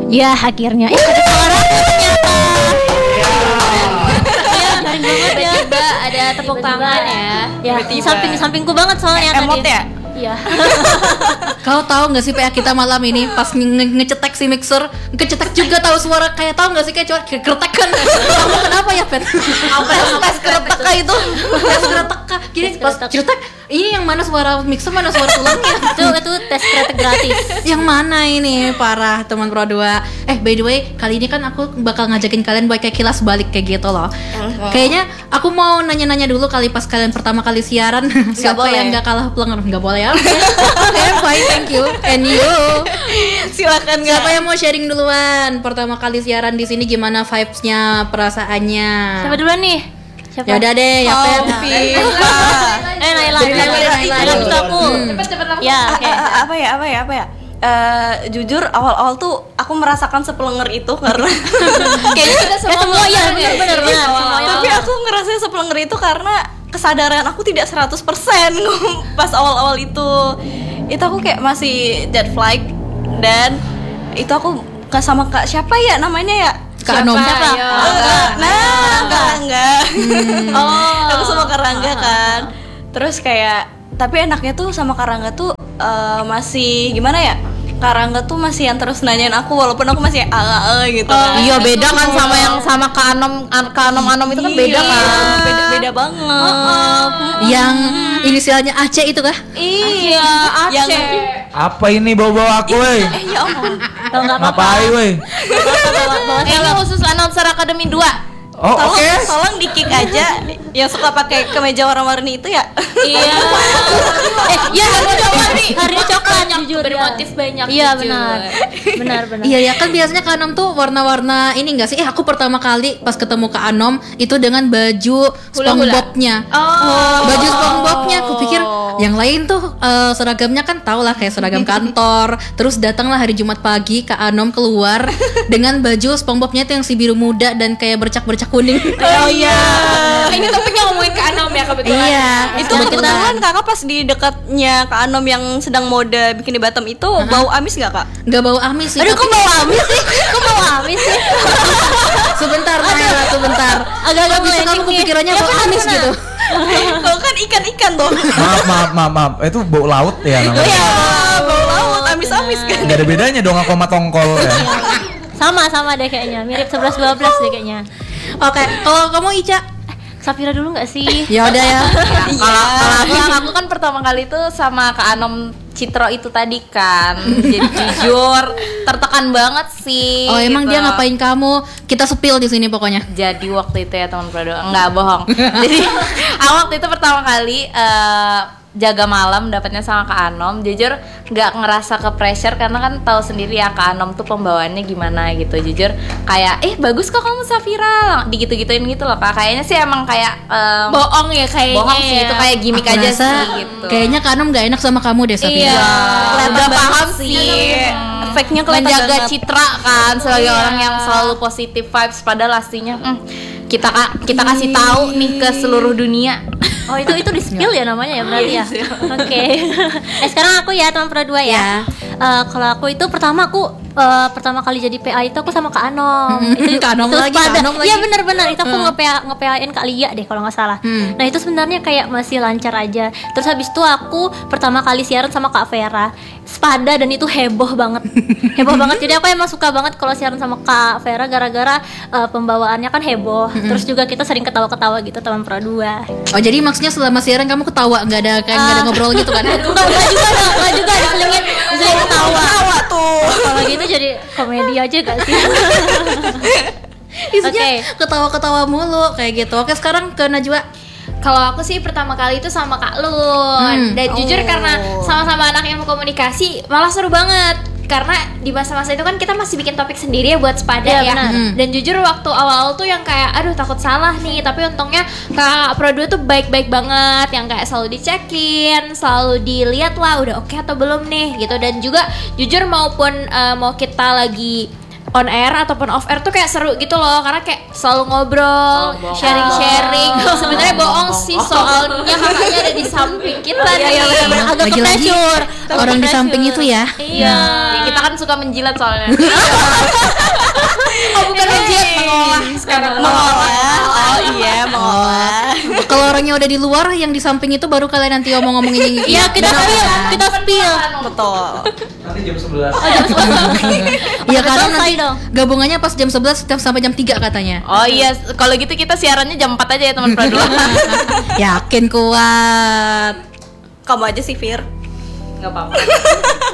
Ya akhirnya ada suara ternyata. Iya garing banget ya. Tiba ada tepuk tangan ya. Ya di sampingku banget soalnya Emot tadi. ya? Iya. Kau tahu nggak sih PA kita malam ini pas ngecetek si mixer, ngecetek juga tahu suara kayak tahu nggak sih kayak cuma keretek kan? Kamu kenapa ya Pet? Tes keretek itu. Tes keretek gini pas cetek ini yang mana suara mixer mana suara tulangnya? Itu tes kreatif gratis. Yang mana ini parah teman Pro 2. By the way kali ini kan aku bakal ngajakin kalian buat kayak kilas balik kayak gitu loh. Kayaknya aku mau nanya-nanya dulu kali pas kalian pertama kali siaran siapa boleh. yang nggak kalah pelengger nggak boleh ya? Oke, fine, thank you. And you? Silakan Siapa yang mau sharing duluan? Pertama kali siaran di sini gimana vibes-nya, perasaannya? Siapa duluan nih? Siapa? Ya udah deh, ya Pet. Naila itu aku. Cepet langsung. Ya, oke. Apa ya? Jujur awal-awal tuh aku merasakan sepelenger itu karena Kayaknya kita semua ya benar. tapi aku ngerasa sepelenger itu karena kesadaran aku tidak 100% pas awal-awal itu aku kayak masih jet flag dan itu aku sama Kak siapa ya namanya ya? Kak Anom. Siapa? Enggak. Aku sama Kak Rangga kan. Terus kayak tapi enaknya tuh sama Kak Rangga tuh masih gimana ya? Kak Rangga tuh masih yang terus nanyain aku walaupun aku masih gitu kan. Iya beda kan sama yang sama Kak Anom itu kan beda kan. Beda banget. Yang inisialnya Aceh itu kah? Iya, Aceh. Apa ini bawa-bawa aku, weh? Ya ampun. Ngapain, weh? Ini khusus announcer Akademi 2. Oh, oke. Tolong di-kick aja yang suka pakai kemeja warna-warni itu ya. Iya. Ya Hari ini coklat jujur bermotif banyak. Iya jujur. benar. Iya ya kan biasanya Kak Anom tuh warna-warna ini enggak sih? Aku pertama kali pas ketemu Kak Anom itu dengan baju SpongeBob-nya. Baju SpongeBob-nya aku pikir yang lain tuh seragamnya kan tau lah kayak seragam kantor. Terus datanglah hari Jumat pagi Kak Anom keluar dengan baju SpongeBob-nya itu yang si biru muda dan kayak bercak-bercak kuning. Oh iya. Ini topiknya ngomongin ke Anom ya kebetulan. Iya, Itu kebetulan kakak pas di dekatnya Kak Anom yang sedang mode bikin di Batam itu bau amis nggak Kak? Nggak bau amis sih. Aduh kok tapi- mau amis sih? Kok mau amis sih? sebentar Naila, sebentar. Agak-agak Kok bisa kamu melenceng nih. kepikirannya bau amis gitu? Bau kan ikan-ikan tuh. Maaf. Itu bau laut ya namanya. Iya, bau laut amis-amis kan. Gak ada bedanya dong aku sama tongkol ya. Sama deh kayaknya, mirip 11-12 deh kayaknya. Oke, kalau kamu Ica? Safira dulu nggak sih? Ya udah ya. Kalau aku kan pertama kali tuh sama Kak Anom Citro itu tadi kan. Jadi jujur tertekan banget sih. Oh emang gitu. dia ngapain kamu? Kita spill di sini pokoknya. Jadi waktu itu ya teman Prado, enggak bohong. Jadi aku waktu itu pertama kali jaga malam dapatnya sama Kak Anom. Jujur nggak ngerasa ke pressure karena kan tahu sendiri ya Kak Anom tuh pembawaannya gimana gitu. Jujur kayak bagus kok kamu Safira, digitu-gituin gitu loh Kak. Kayaknya sih emang kayak Bohong ya kayaknya. bohong sih itu kayak gimmick Aku aja rasa sih gitu. kayaknya Kak Anom gak enak sama kamu deh Safira. Iya. Udah paham sih. Efeknya kelihatan Menjaga banget. citra kan sebagai orang yang selalu positif vibes padahal aslinya kita kasih tahu nih ke seluruh dunia. Oh itu di spill ya namanya ya berarti ya. Oke. Sekarang aku ya teman Pro 2 ya. Kalau aku itu pertama kali jadi PA itu aku sama Kak Anom. Kak Anom lagi, sepada. Kak Anom lagi. Iya benar itu aku nge-PA-in Kak Lia deh kalau nggak salah. Nah itu sebenarnya kayak masih lancar aja. Terus habis itu aku pertama kali siaran sama Kak Vera. Sepada dan itu heboh banget. Heboh banget. Jadi aku emang suka banget kalau siaran sama Kak Vera gara-gara pembawaannya kan heboh. Terus juga kita sering ketawa-ketawa gitu teman Pro 2. Oh jadi maksudnya selama siaran kamu ketawa nggak ada ngobrol gitu kan? Enggak juga diselingin ketawa tuh. kalau gitu jadi komedi aja gak sih? Isinya Oke. ketawa-ketawa mulu kayak gitu. Oke sekarang ke Najwa. Kalau aku sih pertama kali itu sama Kak Lun. Dan jujur karena sama-sama anak yang komunikasi malah seru banget. Karena di masa-masa itu kan kita masih bikin topik sendiri ya buat Sepada Iya, ya. benar. Dan jujur waktu awal tuh yang kayak aduh takut salah nih, tapi untungnya Kak Pro 2 tuh baik-baik banget, yang kayak selalu dicekin, selalu dilihat lah udah oke atau belum nih gitu. Dan juga jujur maupun mau kita lagi on air ataupun off air tuh kayak seru gitu loh, karena kayak selalu ngobrol, sharing-sharing. Sebenarnya bohong sih, soalnya kakaknya ada di samping kita nih. Agak Lagi-lagi ke-pressure. orang di samping itu ya. Iya. Ya, kita kan suka menjilat soalnya. Oh, bukan menjilat, mengolah sekarang. Oh iya, mengolah. Kalau orangnya udah di luar, yang di samping itu baru kalian nanti ngomong-ngomongin yang Iya, kita spill. Betul. Nanti jam 11. Iya karena selesai nanti dong. gabungannya pas jam 11 sampai jam 3 katanya. Oh iya, kalau gitu kita siarannya jam 4 aja ya teman Pradua. Yakin kuat. Kamu aja sih, Fir. Nggak apa-apa.